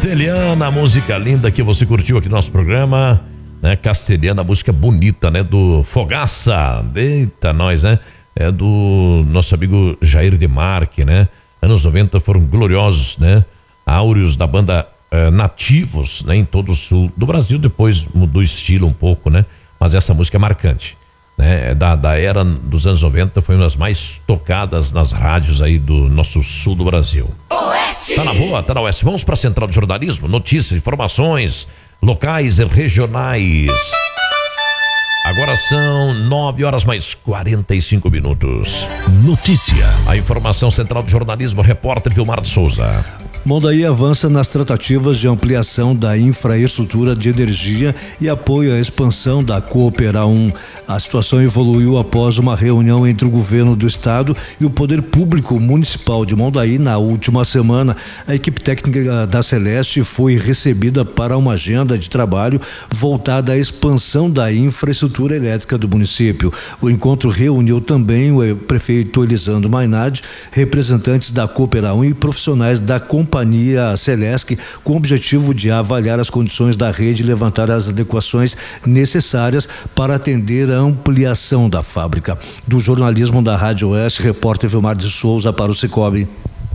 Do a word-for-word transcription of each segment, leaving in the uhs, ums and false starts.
Castelhana, música linda que você curtiu aqui no nosso programa, né? Castelhana, música bonita, né? Do Fogaça, eita nós, né? É do nosso amigo Jair de Marque, né? Anos noventa foram gloriosos, né? Áureos da banda eh, Nativos, né? Em todo o sul do Brasil, depois mudou o estilo um pouco, né? Mas essa música é marcante, né? Da, da era dos anos noventa, foi uma das mais tocadas nas rádios aí do nosso sul do Brasil. Oeste! Tá na boa, tá na Oeste. Vamos pra Central de Jornalismo, notícias, informações locais e regionais. Agora são nove horas mais quarenta e cinco minutos. Notícia. A informação Central de Jornalismo, repórter Vilmar de Souza. Mondaí avança nas tratativas de ampliação da infraestrutura de energia e apoio à expansão da Coopera um. A situação evoluiu após uma reunião entre o governo do estado e o poder público municipal de Mondaí na última semana. A equipe técnica da Celeste foi recebida para uma agenda de trabalho voltada à expansão da infraestrutura elétrica do município. O encontro reuniu também o prefeito Elisandro Mainardi, representantes da Coopera um e profissionais da companhia Companhia Celesc, com o objetivo de avaliar as condições da rede e levantar as adequações necessárias para atender a ampliação da fábrica. Do jornalismo da Rádio Oeste, repórter Vilmar de Souza para o Cicobi.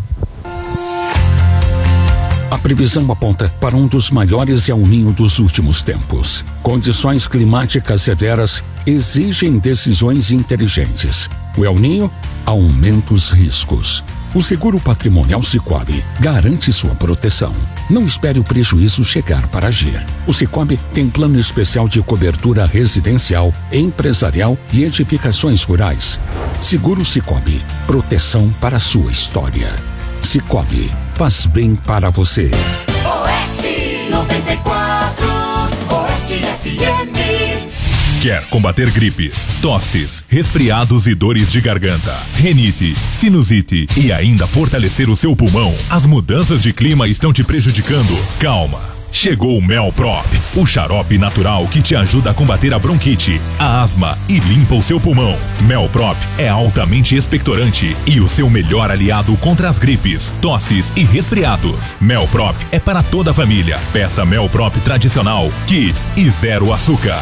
A previsão aponta para um dos maiores El Ninho dos últimos tempos. Condições climáticas severas exigem decisões inteligentes. O El Ninho aumenta os riscos. O seguro patrimonial Cicobi garante sua proteção. Não espere o prejuízo chegar para agir. O Cicobi tem plano especial de cobertura residencial, empresarial e edificações rurais. Seguro Cicobi, proteção para a sua história. Cicobi, faz bem para você. Oeste noventa e quatro, Oeste F M. Quer combater gripes, tosses, resfriados e dores de garganta, renite, sinusite e ainda fortalecer o seu pulmão? As mudanças de clima estão te prejudicando? Calma! Chegou o Melprop, o xarope natural que te ajuda a combater a bronquite, a asma e limpa o seu pulmão. Melprop é altamente expectorante e o seu melhor aliado contra as gripes, tosses e resfriados. Melprop é para toda a família. Peça Melprop tradicional, Kids e zero açúcar.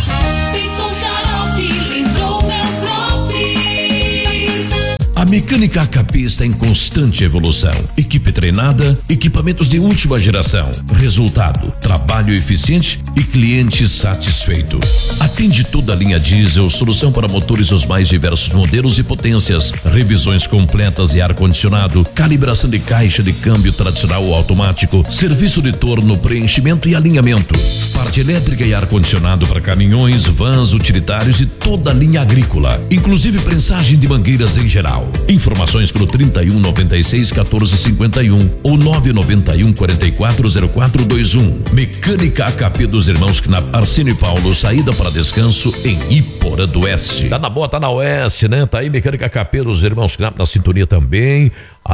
A Mecânica A K P está em constante evolução. Equipe treinada, equipamentos de última geração. Resultado, trabalho eficiente e cliente satisfeito. Atende toda a linha diesel, solução para motores dos mais diversos modelos e potências. Revisões completas e ar-condicionado, calibração de caixa de câmbio tradicional ou automático, serviço de torno, preenchimento e alinhamento. Parte elétrica e ar-condicionado para caminhões, vans, utilitários e toda a linha agrícola. Inclusive prensagem de mangueiras em geral. Informações pelo trinta e um, noventa e seis, quatorze, cinquenta e um ou nove nove um, quarenta e quatro, zero quatro dois um. Mecânica A K P dos irmãos Knapp, Arcínio e Paulo, saída para descanso em Iporã do Oeste. Tá na boa, tá na Oeste, né? Tá aí Mecânica A K P dos irmãos Knapp na sintonia também.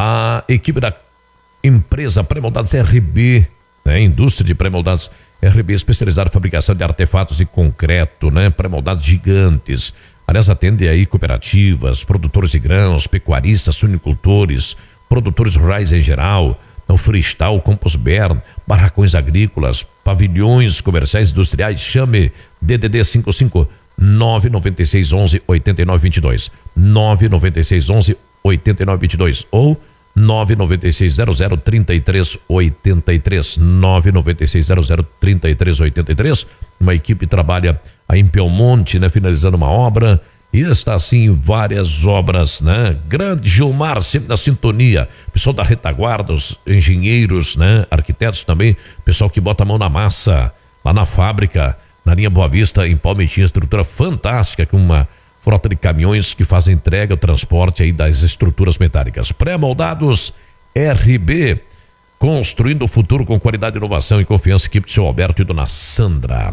A equipe da empresa Pré-Moldados R B, né? Indústria de Pré-Moldados R B, especializada em fabricação de artefatos de concreto, né? Pré-moldados gigantes. Aliás, atende aí cooperativas, produtores de grãos, pecuaristas, suinicultores, produtores rurais em geral, o freestyle, compost-bern, barracões agrícolas, pavilhões comerciais industriais. Chame D D D cinco cinco nove nove seis onze oito nove dois dois, nove nove seis onze oito nove dois dois ou nove nove seis zero zero três três oito três, nove nove seis zero zero três três oito três. Uma equipe trabalha aí em Belmonte, né? Finalizando uma obra e está assim em várias obras, né? Grande Gilmar sempre na sintonia. Pessoal da retaguarda, os engenheiros, né? Arquitetos também, pessoal que bota a mão na massa lá na fábrica, na linha Boa Vista, em Palmeirinha, estrutura fantástica com uma frota de caminhões que fazem entrega, o transporte aí das estruturas metálicas. Pré-moldados R B, construindo o futuro com qualidade, inovação e confiança. Equipe do seu Alberto e dona Sandra.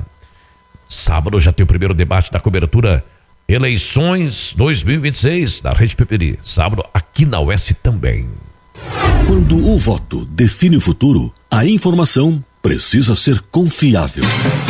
Sábado já tem o primeiro debate da cobertura Eleições dois mil e vinte e seis da Rede Peperi. Sábado aqui na Oeste também. Quando o voto define o futuro, a informação precisa ser confiável.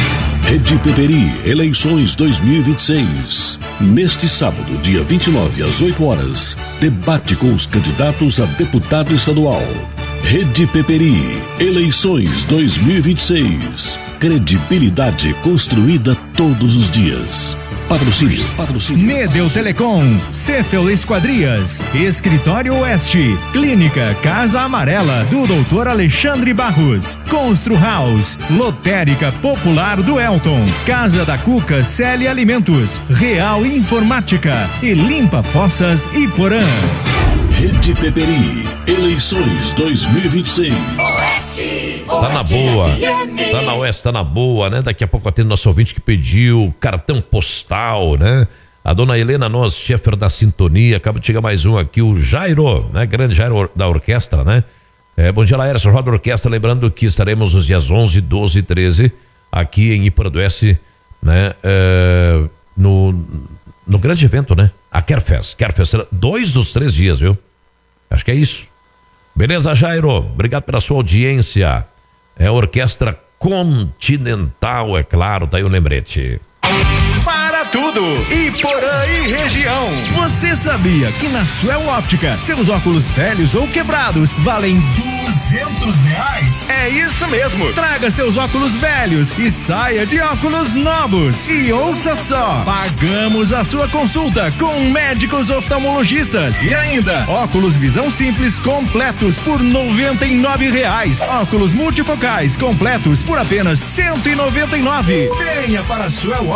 Rede Peperi, eleições dois mil e vinte e seis. Neste sábado, dia vinte e nove, às oito horas, debate com os candidatos a deputado estadual. Rede Peperi, eleições dois mil e vinte e seis. Credibilidade construída todos os dias. Patrocínio, patrocínio. Medel Telecom, Cefel Esquadrias, Escritório Oeste, Clínica Casa Amarela do doutor Alexandre Barros, Constru House, Lotérica Popular do Elton, Casa da Cuca Celi Alimentos, Real Informática e Limpa Fossas Iporã. Rede Peperi, eleições dois mil e vinte e seis. Oeste, Tá na boa, tá na Oeste, tá na boa, né? Daqui a pouco atendo nosso ouvinte que pediu cartão postal, né? A dona Helena Nós, chefe da sintonia, acaba de chegar mais um aqui, o Jairo, né? Grande Jairo da orquestra, né? É, bom dia, Laércio, Roda Orquestra, lembrando que estaremos nos dias onze, doze e treze aqui em Iporã do Oeste, né? É, no, no grande evento, né? A Kerfest, Kerfest, dois dos três dias, viu? Acho que é isso. Beleza, Jairo? Obrigado pela sua audiência. É a Orquestra Continental, é claro, tá aí o lembrete. Para tudo, Iporã e região. Você sabia que na Suel Óptica, seus óculos velhos ou quebrados valem duzentos reais? É isso mesmo. Traga seus óculos velhos e saia de óculos novos. E ouça só, pagamos a sua consulta com médicos oftalmologistas. E ainda, óculos visão simples completos por noventa e nove reais. Óculos multifocais completos por apenas cento e noventa e nove. Venha para a Suel